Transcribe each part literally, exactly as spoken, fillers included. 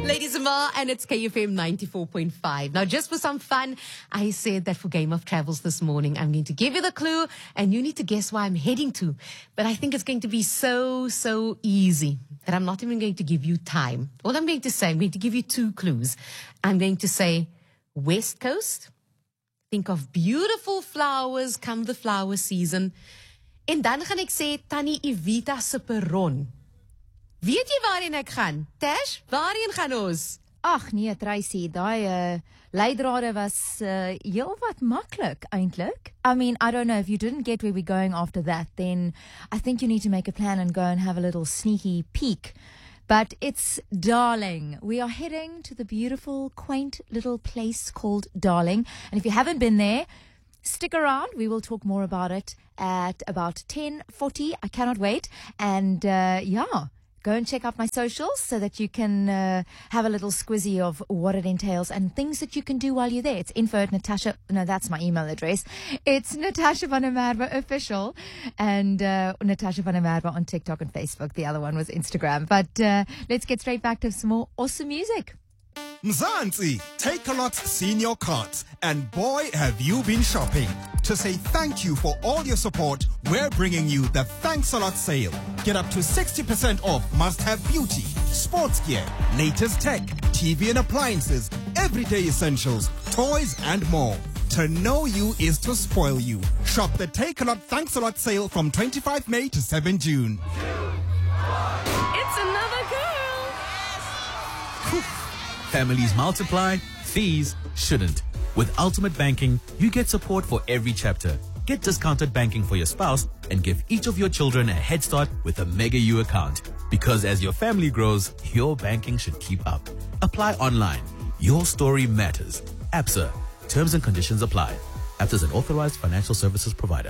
Ladies and Ma, and it's K F M ninety-four point five. Now, just for some fun, I said that for Game of Travels this morning, I'm going to give you the clue, and you need to guess where I'm heading to. But I think it's going to be so, so easy that I'm not even going to give you time. All I'm going to say, I'm going to give you two clues. I'm going to say West Coast. Think of beautiful flowers come the flower season. En dan gaan ek sê Tannie Evita se perron. Weet jy waarheen ek gaan? Tash, waarheen gaan ons? Ag nee, Tracy, daai uh, leidrade was uh, heel wat maklik eintlik. I mean, I don't know, if you didn't get where we're going after that, then I think you need to make a plan and go and have a little sneaky peek. But it's Darling. We are heading to the beautiful, quaint little place called Darling. And if you haven't been there, stick around. We will talk more about it at about ten forty. I cannot wait. And uh, yeah, go and check out my socials so that you can uh, have a little squizzy of what it entails and things that you can do while you're there. It's info at Natasha. No, that's my email address. It's Natasha van der Merwe official and uh, Natasha van der Merwe on TikTok and Facebook. The other one was Instagram. But uh, let's get straight back to some more awesome music. Mzansi, Takealot Senior Cards, and boy have you been shopping. To say thank you for all your support, we're bringing you the Thanks a Lot sale. Get up to sixty percent off must-have beauty, sports gear, latest tech, T V and appliances, everyday essentials, toys and more. To know you is to spoil you. Shop the Takealot Thanks a Lot sale from twenty-fifth May to seventh June. It's another girl. Families multiply, fees shouldn't. With Ultimate Banking, you get support for every chapter. Get discounted banking for your spouse and give each of your children a head start with a Mega U account. Because as your family grows, your banking should keep up. Apply online. Your story matters. Absa. Terms and conditions apply. Absa is an authorized financial services provider.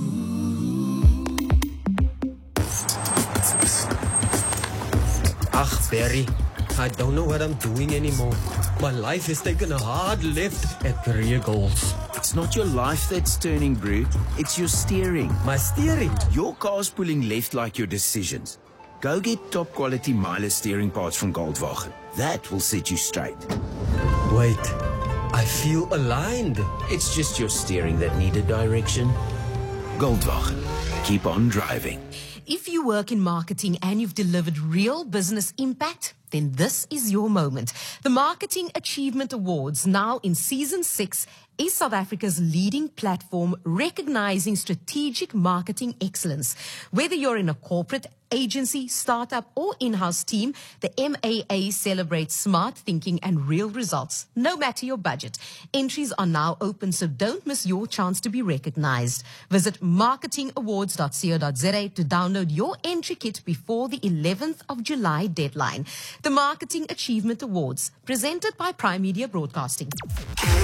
Ach, Barry. I don't know what I'm doing anymore. My life has taken a hard left at career goals. It's not your life that's turning, bro. It's your steering. My steering? Your car's pulling left like your decisions. Go get top quality Miele steering parts from Goldwagen. That will set you straight. Wait, I feel aligned. It's just your steering that needed direction. Goldwagen. Keep on driving. If you work in marketing and you've delivered real business impact, then this is your moment. The Marketing Achievement Awards, now in season six, is South Africa's leading platform recognizing strategic marketing excellence. Whether you're in a corporate, agency, startup, or in-house team, the M A A celebrates smart thinking and real results, no matter your budget. Entries are now open, so don't miss your chance to be recognized. Visit marketing awards dot co dot za to download your entry kit before the eleventh of July deadline. The Marketing Achievement Awards, presented by Prime Media Broadcasting.